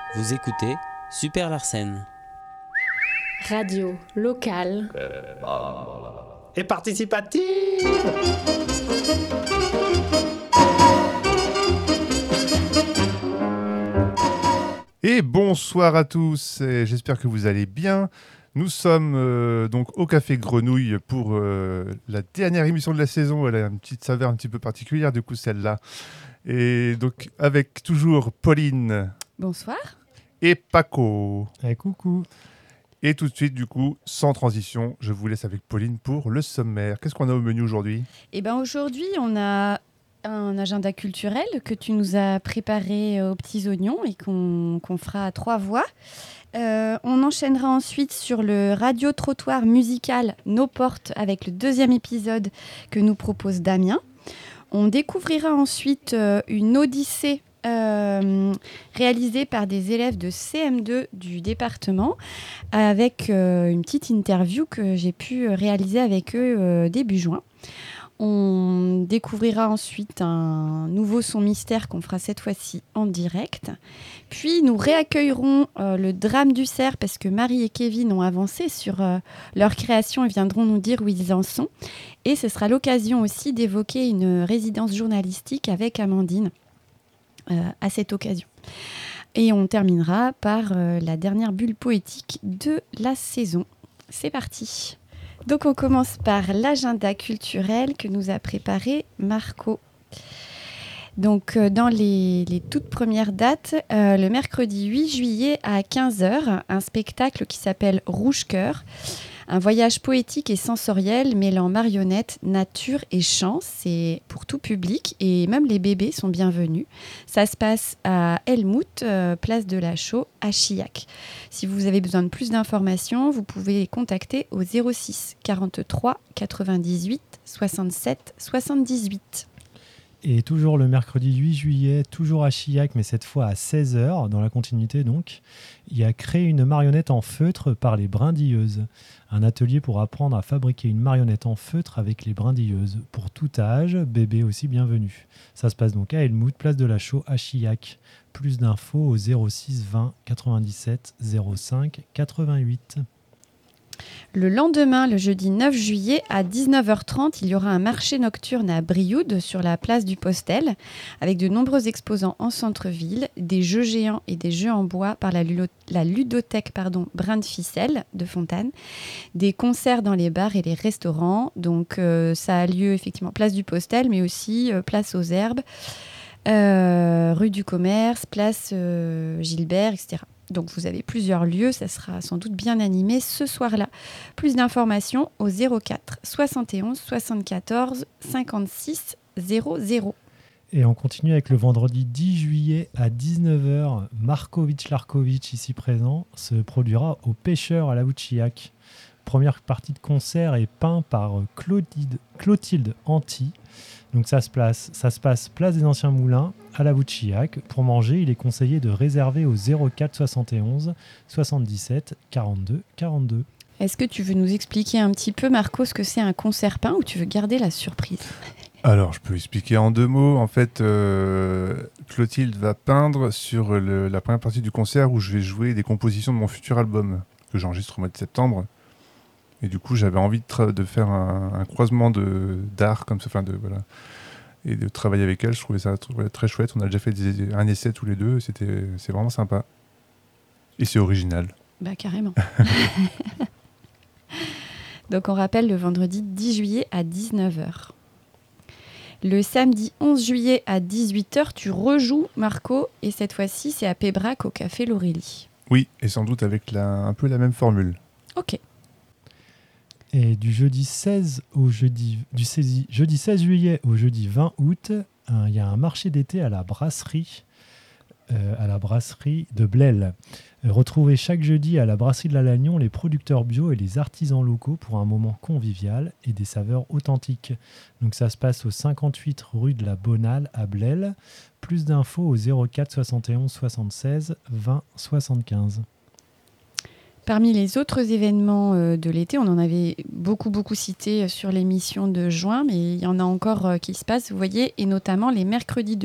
Vous écoutez Super Larsen. Radio locale et participative. Et bonsoir à tous, et j'espère que vous allez bien. Nous sommes donc au Café Grenouille pour la dernière émission de la saison. Elle a une petite saveur un petit peu particulière, du coup, celle-là. Et donc, avec toujours Pauline. Bonsoir. Et Paco. Coucou. Et tout de suite, du coup, sans transition, je vous laisse avec Pauline pour le sommaire. Qu'est-ce qu'on a au menu aujourd'hui ? Eh bien, aujourd'hui, on a un agenda culturel que tu nous as préparé aux petits oignons et qu'on fera à 3 voix. On enchaînera ensuite sur le radio-trottoir musical Nos Portes avec le 2e épisode que nous propose Damien. On découvrira ensuite une odyssée réalisée par des élèves de CM2 du département avec une petite interview que j'ai pu réaliser avec eux début juin. On découvrira ensuite un nouveau son mystère qu'on fera cette fois-ci en direct. Puis nous réaccueillerons le drame du cerf parce que Marie et Kevin ont avancé sur leur création et viendront nous dire où ils en sont. Et ce sera l'occasion aussi d'évoquer une résidence journalistique avec Amandine à cette occasion. Et on terminera par la dernière bulle poétique de la saison. C'est parti. Donc on commence par l'agenda culturel que nous a préparé Marco. Donc dans les toutes premières dates, le mercredi 8 juillet à 15h, un spectacle qui s'appelle Rouge Cœur. Un voyage poétique et sensoriel mêlant marionnettes, nature et chant. C'est pour tout public et même les bébés sont bienvenus. Ça se passe à Helmut, place de la Chaux, à Chillac. Si vous avez besoin de plus d'informations, vous pouvez les contacter au 06 43 98 67 78. Et toujours le mercredi 8 juillet, toujours à Chillac, mais cette fois à 16h, dans la continuité donc, il y a créé une marionnette en feutre par les brindilleuses. Un atelier pour apprendre à fabriquer une marionnette en feutre avec les brindilleuses. Pour tout âge, bébé aussi bienvenue. Ça se passe donc à Helmut, place de la Chaux, à Chillac. Plus d'infos au 06 20 97 05 88. Le lendemain, le jeudi 9 juillet, à 19h30, il y aura un marché nocturne à Brioude, sur la place du Postel, avec de nombreux exposants en centre-ville, des jeux géants et des jeux en bois par la ludothèque Brin de Ficelle de Fontane, des concerts dans les bars et les restaurants. Donc ça a lieu effectivement place du Postel, mais aussi place aux Herbes, rue du Commerce, place Gilbert, etc. Donc vous avez plusieurs lieux, ça sera sans doute bien animé ce soir-là. Plus d'informations au 04 71 74 56 00. Et on continue avec le vendredi 10 juillet à 19h. Markovic Larkovic, ici présent, se produira au Pêcheur à la Chillac. Première partie de concert est peint par Clotilde Anti. Donc ça se passe place des Anciens Moulins à la Chillac. Pour manger, il est conseillé de réserver au 04 71 77 42 42. Est-ce que tu veux nous expliquer un petit peu, Marco, ce que c'est un concert peint ou tu veux garder la surprise ? Alors, je peux expliquer en 2 mots. En fait, Clotilde va peindre sur la première partie du concert où je vais jouer des compositions de mon futur album que j'enregistre au mois de septembre. Et du coup, j'avais envie de faire un croisement d'art comme ça, voilà, et de travailler avec elle. Je trouvais ça très chouette. On a déjà fait un essai tous les deux. C'est vraiment sympa. Et c'est original. Bah, carrément. Donc, on rappelle le vendredi 10 juillet à 19h. Le samedi 11 juillet à 18h, tu rejoues, Marco, et cette fois-ci, c'est à Pébrac au Café L'Aurélie. Oui, et sans doute avec un peu la même formule. Ok. Et du jeudi 16 juillet au jeudi 20 août, il y a un marché d'été à la brasserie de Blel. Retrouvez chaque jeudi à la brasserie de la Lagnon les producteurs bio et les artisans locaux pour un moment convivial et des saveurs authentiques. Donc ça se passe au 58 rue de la Bonale à Blel. Plus d'infos au 04 71 76 20 75. Parmi les autres événements de l'été, on en avait beaucoup cité sur l'émission de juin, mais il y en a encore qui se passent, vous voyez, et notamment les mercredis de